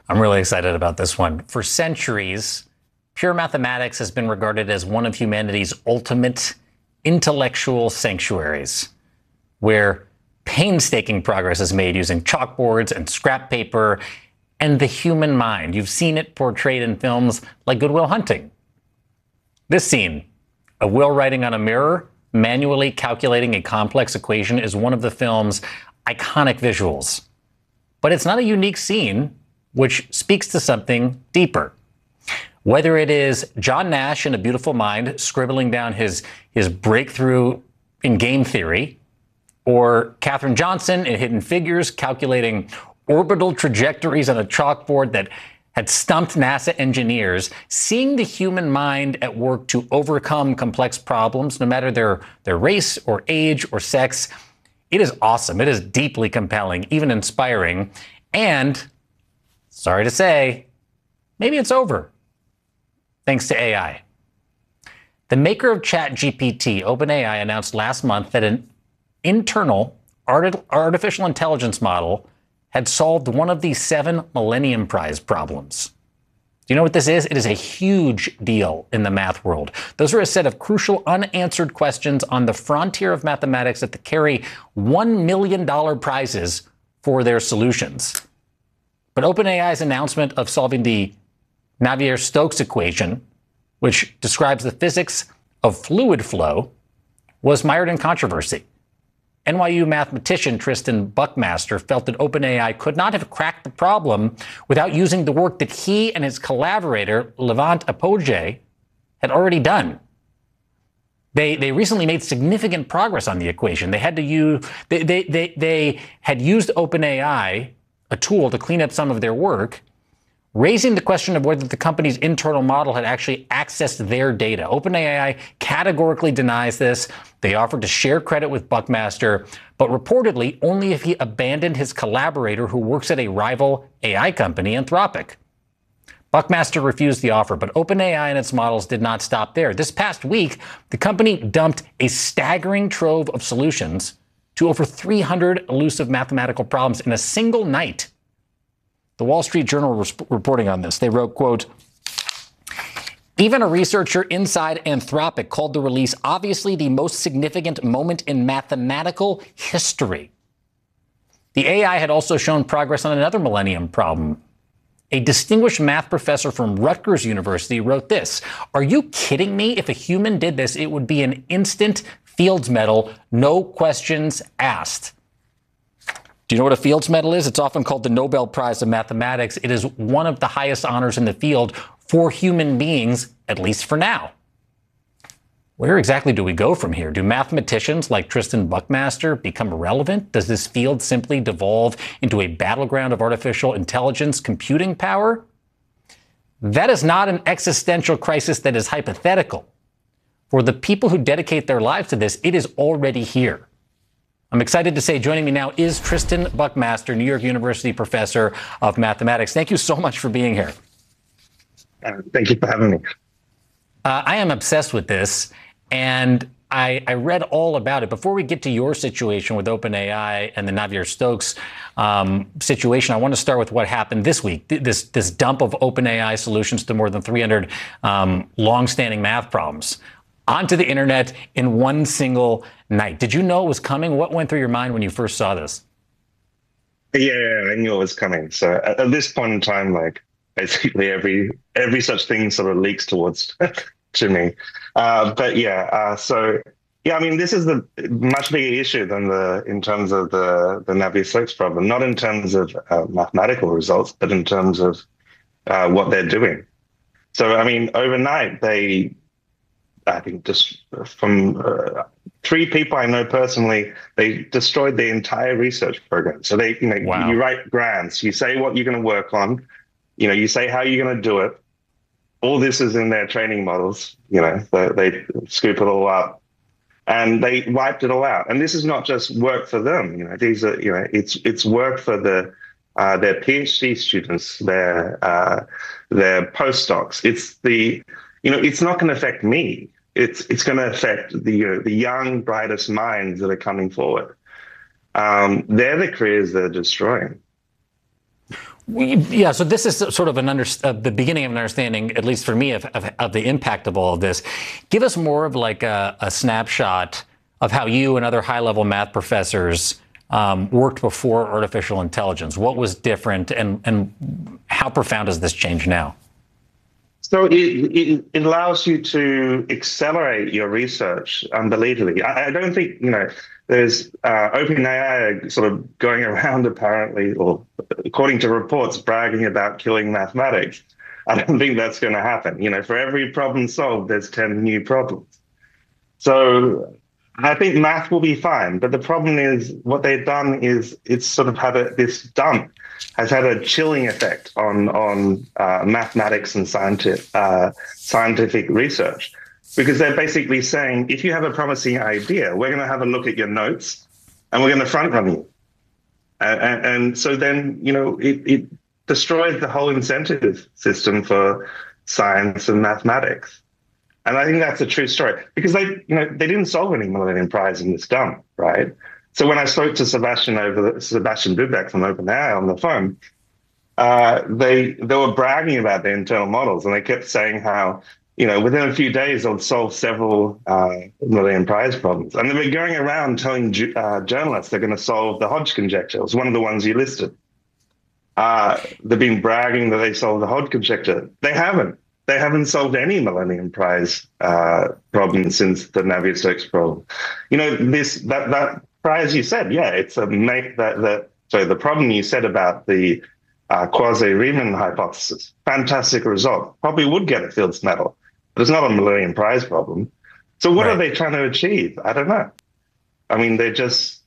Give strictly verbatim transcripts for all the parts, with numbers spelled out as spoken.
I'm really excited about this one. For centuries, pure mathematics has been regarded as one of humanity's ultimate intellectual sanctuaries, where painstaking progress is made using chalkboards and scrap paper and the human mind. You've seen it portrayed in films like Good Will Hunting. This scene, a will writing on a mirror, manually calculating a complex equation, is one of the film's iconic visuals. But it's not a unique scene, which speaks to something deeper. Whether it is John Nash in A Beautiful Mind scribbling down his, his breakthrough in game theory, or Katherine Johnson in Hidden Figures calculating orbital trajectories on a chalkboard that had stumped NASA engineers, seeing the human mind at work to overcome complex problems, no matter their, their race or age or sex, it is awesome. It is deeply compelling, even inspiring. And, sorry to say, maybe it's over, thanks to A I. The maker of ChatGPT, OpenAI, announced last month that an internal art- artificial intelligence model had solved one of the seven Millennium Prize problems. Do you know what this is? It is a huge deal in the math world. Those are a set of crucial unanswered questions on the frontier of mathematics that carry one million dollars prizes for their solutions. But OpenAI's announcement of solving the Navier-Stokes equation, which describes the physics of fluid flow, was mired in controversy. N Y U mathematician Tristan Buckmaster felt that OpenAI could not have cracked the problem without using the work that he and his collaborator, Levent Apogee, had already done. They, they recently made significant progress on the equation. They had to use, they, they, they, they had used OpenAI, a tool, to clean up some of their work, raising the question of whether the company's internal model had actually accessed their data. OpenAI categorically denies this. They offered to share credit with Buckmaster, but reportedly only if he abandoned his collaborator who works at a rival A I company, Anthropic. Buckmaster refused the offer, but OpenAI and its models did not stop there. This past week, the company dumped a staggering trove of solutions to over three hundred elusive mathematical problems in a single night. The Wall Street Journal was reporting on this. They wrote, quote, even a researcher inside Anthropic called the release obviously the most significant moment in mathematical history. The A I had also shown progress on another Millennium problem. A distinguished math professor from Rutgers University wrote this: are you kidding me? If a human did this, it would be an instant Fields Medal, no questions asked. Do you know what a Fields Medal is? It's often called the Nobel Prize of Mathematics. It is one of the highest honors in the field for human beings, at least for now. Where exactly do we go from here? Do mathematicians like Tristan Buckmaster become irrelevant? Does this field simply devolve into a battleground of artificial intelligence computing power? That is not an existential crisis that is hypothetical. For the people who dedicate their lives to this, it is already here. I'm excited to say joining me now is Tristan Buckmaster, New York University professor of mathematics. Thank you so much for being here. Uh, thank you for having me. Uh, I am obsessed with this, and I, I read all about it. Before we get to your situation with OpenAI and the Navier-Stokes um, situation, I want to start with what happened this week, this, this dump of OpenAI solutions to more than three hundred um, longstanding math problems onto the internet in one single night. Did you know it was coming? What went through your mind when you first saw this? Yeah, I knew it was coming. So at, at this point in time, like basically every every such thing sort of leaks towards to me. Uh, but yeah, uh, so yeah, I mean, this is the much bigger issue than the in terms of the the Navier-Stokes problem. Not in terms of uh, mathematical results, but in terms of uh, what they're doing. So I mean, overnight they. I think just from uh, three people I know personally, they destroyed the entire research program. So they, you know, wow. you write grants, you say what you're going to work on, you know, you say how you're going to do it. All this is in their training models. You know, they, they scoop it all up, and they wiped it all out. And this is not just work for them. You know, these are, you know, it's it's work for the uh, their PhD students, their uh, their postdocs. It's the, you know, it's not going to affect me. It's it's going to affect the uh, the young, brightest minds that are coming forward. Um, they're the careers they're destroying. We, yeah, so this is sort of an under, uh, the beginning of an understanding, at least for me, of, of, of the impact of all of this. Give us more of like a, a snapshot of how you and other high-level math professors um, worked before artificial intelligence. What was different, and, and how profound is this change now? So it, it, it allows you to accelerate your research unbelievably. I, I don't think, you know, there's uh, OpenAI sort of going around apparently, or according to reports, bragging about killing mathematics. I don't think that's going to happen. You know, for every problem solved, there's ten new problems. So I think math will be fine. But the problem is what they've done is it's sort of had a, this dump has had a chilling effect on, on uh, mathematics and scientific, uh, scientific research. Because they're basically saying, if you have a promising idea, we're going to have a look at your notes and we're going to front run you. And, and, and so then, you know, it, it destroys the whole incentive system for science and mathematics. And I think that's a true story because they, you know, they didn't solve any Millennium Prize in this dump, right? So when I spoke to Sebastian over the, Sebastian Bubeck from OpenAI on the phone, uh, they they were bragging about their internal models, and they kept saying how, you know, within a few days, they'll solve several uh, Millennium Prize problems. And they've been going around telling ju- uh, journalists they're going to solve the Hodge conjecture. It was one of the ones you listed. Uh, they've been bragging that they solved the Hodge conjecture. They haven't. They haven't solved any Millennium Prize uh, problem since the Navier-Stokes problem. You know, this that that prize you said, yeah, it's a make that that. So the problem you said about the uh, quasi-Riemann hypothesis, fantastic result. Probably would get a Fields Medal. But it's not a Millennium Prize problem. So what right. are they trying to achieve? I don't know. I mean, they're just,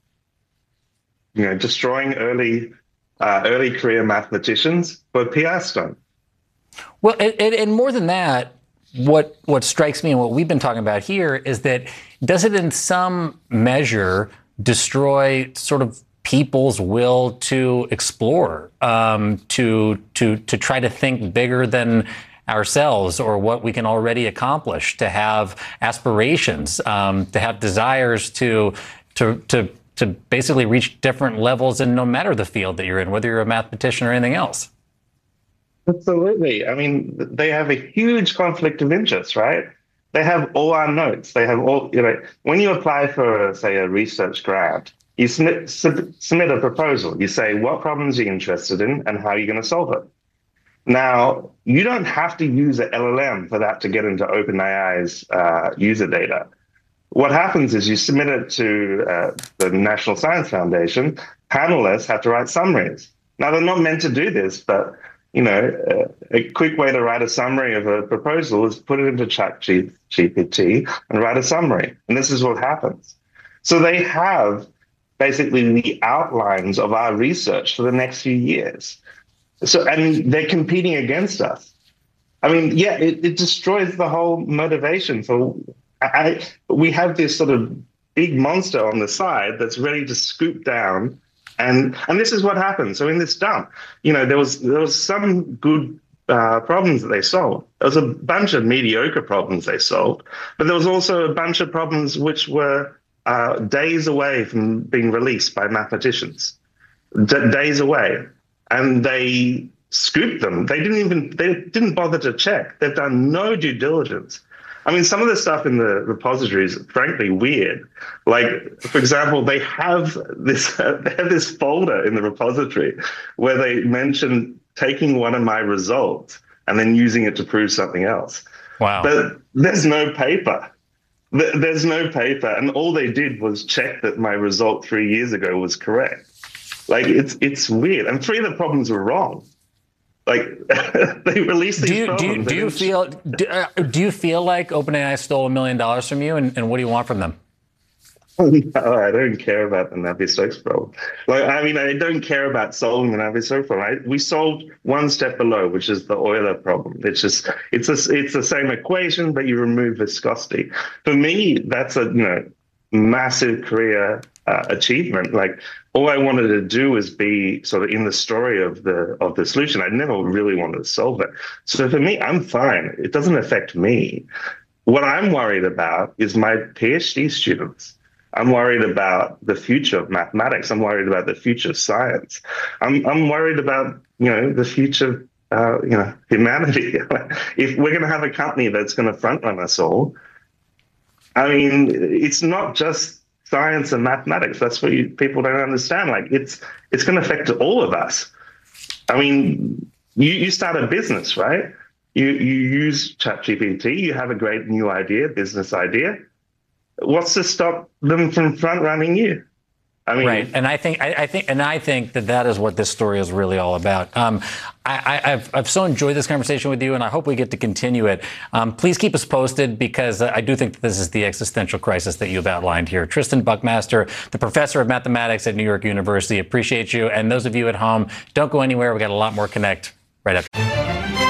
you know, destroying early, uh, early career mathematicians for P R stunt. Well, and, and more than that, what what strikes me and what we've been talking about here is that does it in some measure destroy sort of people's will to explore, um, to to to try to think bigger than ourselves or what we can already accomplish, to have aspirations, um, to have desires to to to to basically reach different levels in no matter the field that you're in, whether you're a mathematician or anything else. Absolutely. I mean, they have a huge conflict of interest, right? They have all our notes. They have all, you know, when you apply for, say, a research grant, you submit, sub, submit a proposal. You say what problems you're interested in and how you're going to solve it. Now, you don't have to use an L L M for that to get into OpenAI's uh, user data. What happens is you submit it to uh, the National Science Foundation. Panelists have to write summaries. Now, they're not meant to do this, but you know, uh, a quick way to write a summary of a proposal is put it into ChatGPT and write a summary. And this is what happens. So they have basically the outlines of our research for the next few years. So, and they're competing against us. I mean, yeah, it, it destroys the whole motivation. So I, we have this sort of big monster on the side that's ready to scoop down. And and this is what happened. So in this dump, you know, there was there was some good uh, problems that they solved. There was a bunch of mediocre problems they solved, but there was also a bunch of problems which were uh, days away from being released by mathematicians, D- days away, and they scooped them. They didn't even they didn't bother to check. They've done no due diligence. I mean, some of the stuff in the repository is frankly weird. Like, for example, they have this they have this folder in the repository where they mention taking one of my results and then using it to prove something else. Wow. But there's no paper. There's no paper. And all they did was check that my result three years ago was correct. Like, it's it's weird. And three of the problems were wrong. Like they released these do you, problems. Do you, do you feel do, uh, do you feel like OpenAI stole a million dollars from you, and, and what do you want from them? No, I don't care about the Navier-Stokes problem. Like, I mean, I don't care about solving the Navier-Stokes problem. I, we solved one step below, which is the Euler problem. It's just it's a, it's the same equation, but you remove viscosity. For me, that's a you know massive career uh, achievement. Like, all I wanted to do was be sort of in the story of the of the solution. I never really wanted to solve it. So for me, I'm fine. It doesn't affect me. What I'm worried about is my PhD students. I'm worried about the future of mathematics. I'm worried about the future of science. I'm I'm worried about, you know, the future, uh, you know, humanity. If we're going to have a company that's going to front run us all, I mean, it's not just science and mathematics. That's what you, people don't understand. Like, it's it's going to affect all of us. I mean, you, you start a business, right? You you use ChatGPT. You have a great new idea, business idea. What's to stop them from front running you? I mean, right, and I think, I, I think, and I think that that is what this story is really all about. Um, I, I, I've, I've so enjoyed this conversation with you, and I hope we get to continue it. Um, please keep us posted, because I do think that this is the existential crisis that you've outlined here. Tristan Buckmaster, the professor of mathematics at New York University, appreciate you. And those of you at home, don't go anywhere. We got a lot more Connect right after.